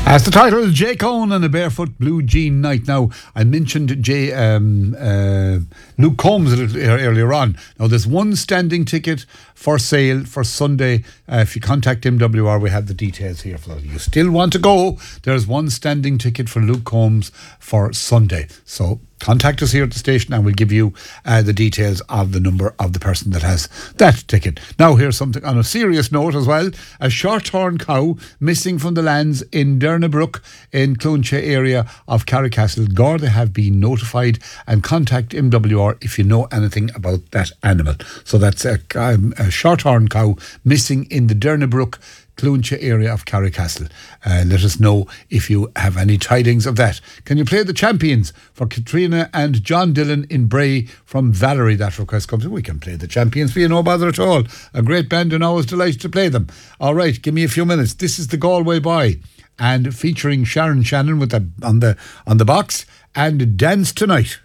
As the title, Jay Cohn and a Barefoot Blue Jean Night. Now, I mentioned Luke Combs a little earlier on. Now, there's one standing ticket for sale for Sunday. If you contact MWR, we have the details here for that. You still want to go, there's one standing ticket for Luke Combs for Sunday. So contact us here at the station and we'll give you the details of the number of the person that has that ticket. Now, here's something on a serious note as well. A short-horn cow missing from the lands in Dernabrook in Cloncha area of Carricastle. Garda have been notified, and contact MWR if you know anything about that animal. So that's a short-horn cow missing in the Dernabrook Cloncha area of Carricastle. Let us know if you have any tidings of that. Can you play the Champions for Katrina and John Dillon in Bray from Valerie? That request comes in. We can play the Champions for you, no bother at all. A great band and always delighted to play them. All right, give me a few minutes. This is the Galway Boy, and featuring Sharon Shannon with on the box, and Dance Tonight.